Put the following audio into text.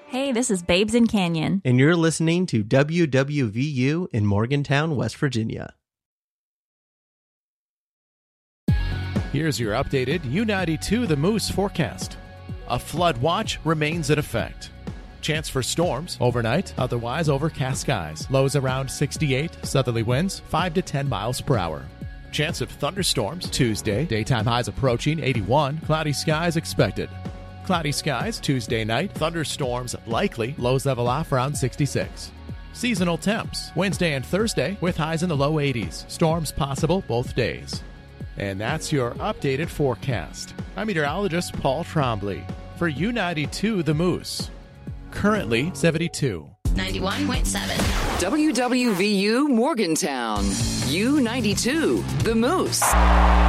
Hey, this is Babes in Canyon. And you're listening to WWVU in Morgantown, West Virginia. Here's your updated U92 The Moose forecast. A flood watch remains in effect. Chance for storms overnight, otherwise overcast skies. Lows around 68, southerly winds 5 to 10 miles per hour. Chance of thunderstorms Tuesday, daytime highs approaching 81, cloudy skies expected. Cloudy skies Tuesday night, thunderstorms likely, lows level off around 66. Seasonal temps Wednesday and Thursday with highs in the low 80s. Storms possible both days. And that's your updated forecast. I'm meteorologist Paul Trombley for U92 The Moose. Currently 72. 91.7. WWVU Morgantown. U92 The Moose.